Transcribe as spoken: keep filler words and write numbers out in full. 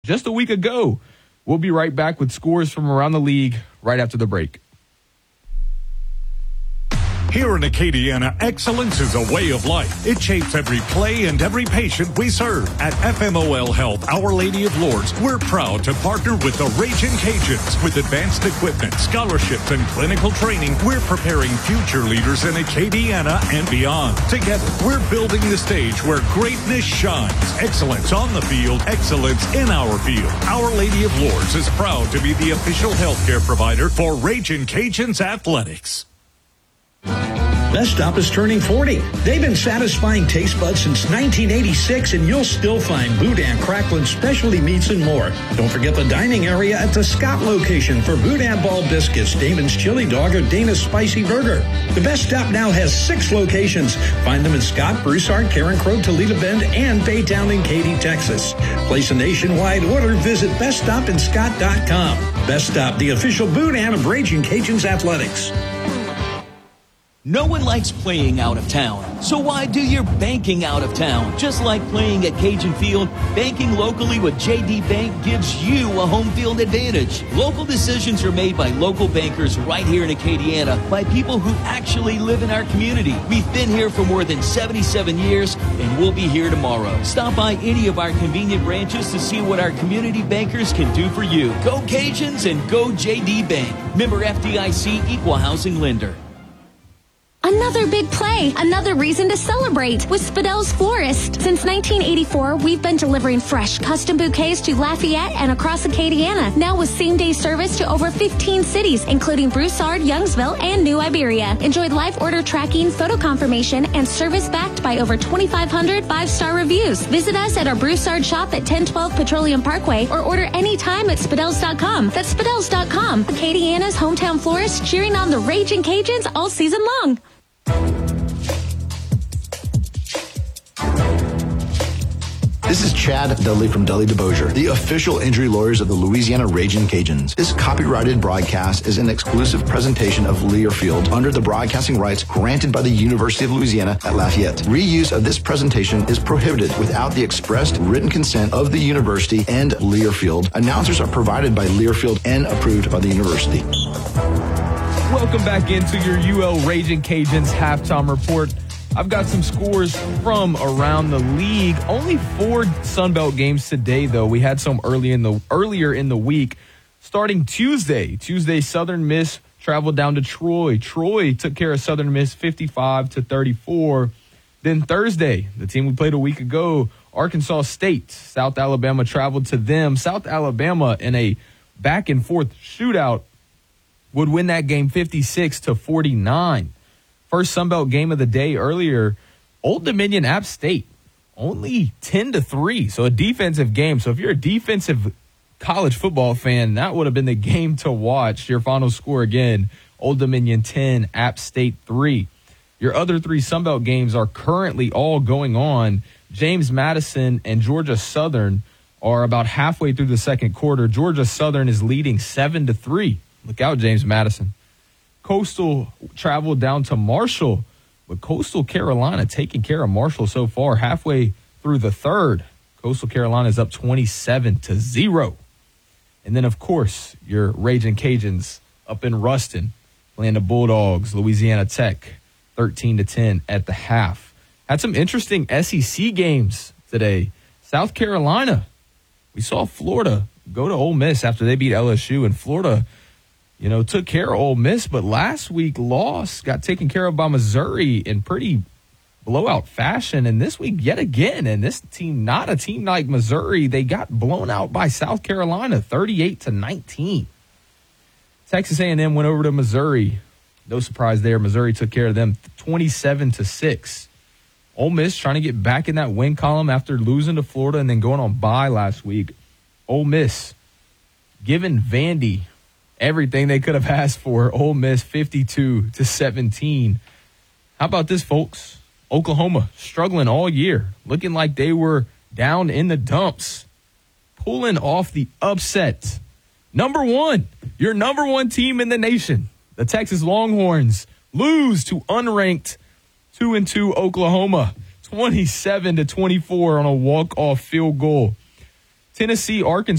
just a week ago. We'll be right back with scores from around the league right after the break. Here in Acadiana, excellence is a way of life. It shapes every play and every patient we serve. At F M O L Health, Our Lady of Lourdes, we're proud to partner with the Ragin' Cajuns. With advanced equipment, scholarships, and clinical training, we're preparing future leaders in Acadiana and beyond. Together, we're building the stage where greatness shines. Excellence on the field, excellence in our field. Our Lady of Lourdes is proud to be the official healthcare provider for Ragin' Cajuns Athletics. Best Stop is turning forty. They've been satisfying taste buds since nineteen eighty-six, and you'll still find Boudin, Cracklin, specialty meats, and more. Don't forget the dining area at the Scott location for Boudin Ball Biscuits, Damon's Chili Dog, or Dana's Spicy Burger. The Best Stop now has six locations. Find them in Scott, Broussard, Karen Crow, Toledo Bend, and Baytown in Katy, Texas. Place a nationwide order. Visit best stop in scott dot com. Best Stop, the official Boudin of Ragin' Cajuns Athletics. No one likes playing out of town, so why do your banking out of town? Just like playing at Cajun Field, banking locally with J D Bank gives you a home field advantage. Local decisions are made by local bankers right here in Acadiana by people who actually live in our community. We've been here for more than seventy-seven years, and we'll be here tomorrow. Stop by any of our convenient branches to see what our community bankers can do for you. Go Cajuns and go J D Bank. Member F D I C, Equal Housing Lender. Another big play, another reason to celebrate with Spidel's Florist. Since nineteen eighty-four, we've been delivering fresh custom bouquets to Lafayette and across Acadiana. Now with same-day service to over fifteen cities, including Broussard, Youngsville, and New Iberia. Enjoy live order tracking, photo confirmation, and service backed by over twenty-five hundred five-star reviews. Visit us at our Broussard shop at ten twelve Petroleum Parkway or order anytime at Spidels dot com. That's Spidels dot com. Acadiana's hometown florist cheering on the Ragin' Cajuns all season long. This is Chad Dudley from Dudley DeBosier, the official injury lawyers of the Louisiana Ragin' Cajuns. This copyrighted broadcast is an exclusive presentation of Learfield under the broadcasting rights granted by the University of Louisiana at Lafayette. Reuse of this presentation is prohibited without the expressed written consent of the university and Learfield. Announcers are provided by Learfield and approved by the university. Welcome back into your U L Ragin' Cajuns halftime report. I've got some scores from around the league. Only four Sunbelt games today, though. We had some early in the earlier in the week. Starting Tuesday, Tuesday, Southern Miss traveled down to Troy. Troy took care of Southern Miss fifty-five to thirty-four. Then Thursday, the team we played a week ago, Arkansas State, South Alabama traveled to them. South Alabama in a back and forth shootout would win that game fifty-six to forty-nine. First Sunbelt game of the day earlier, Old Dominion App State, only ten to three. So a defensive game. So if you're a defensive college football fan, that would have been the game to watch. Your final score again, Old Dominion ten, App State three. Your other three Sunbelt games are currently all going on. James Madison and Georgia Southern are about halfway through the second quarter. Georgia Southern is leading seven to three. Look out, James Madison. Coastal traveled down to Marshall, but Coastal Carolina taking care of Marshall so far halfway through the third. Coastal Carolina is up twenty-seven to zero. And then, of course, your Ragin' Cajuns up in Ruston playing the Bulldogs, Louisiana Tech, thirteen to ten at the half. Had some interesting S E C games today. South Carolina, we saw Florida go to Ole Miss after they beat L S U, and Florida, you know, took care of Ole Miss, but last week lost, got taken care of by Missouri in pretty blowout fashion. And this week, yet again, and this team, not a team like Missouri, they got blown out by South Carolina, thirty-eight to nineteen. Texas A and M went over to Missouri. No surprise there. Missouri took care of them, twenty-seven to six. Ole Miss trying to get back in that win column after losing to Florida and then going on bye last week. Ole Miss giving Vandy everything they could have asked for. Ole Miss fifty-two to seventeen. How about this, folks? Oklahoma struggling all year, looking like they were down in the dumps, pulling off the upset. Number one, your number one team in the nation, the Texas Longhorns, lose to unranked two and two Oklahoma, twenty-seven to twenty-four on a walk-off field goal. Tennessee, Arkansas.